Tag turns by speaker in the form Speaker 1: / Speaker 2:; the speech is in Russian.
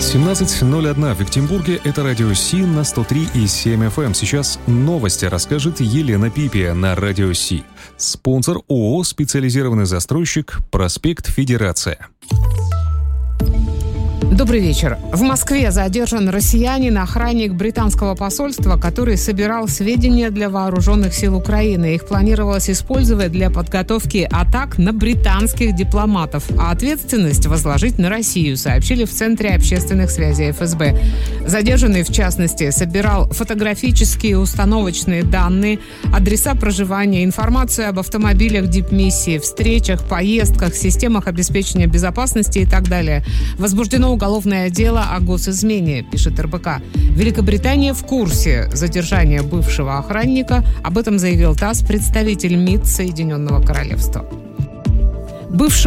Speaker 1: 17:01 в Екатеринбурге. Это радио Си на 103,7 FM. Сейчас новости расскажет Елена Пипия на радио Си. Спонсор ООО «Специализированный застройщик», проспект Федерация.
Speaker 2: Добрый вечер. В Москве задержан россиянин, охранник британского посольства, который собирал сведения для вооруженных сил Украины. Их планировалось использовать для подготовки атак на британских дипломатов, а ответственность возложить на Россию, сообщили в Центре общественных связей ФСБ. Задержанный, в частности, собирал фотографические установочные данные, адреса проживания, информацию об автомобилях дипмиссии, встречах, поездках, системах обеспечения безопасности и так далее. Возбуждено уголовное дело о госизмене, пишет РБК. Великобритания в курсе задержания бывшего охранника. Об этом заявил ТАСС представитель МИД Соединенного Королевства.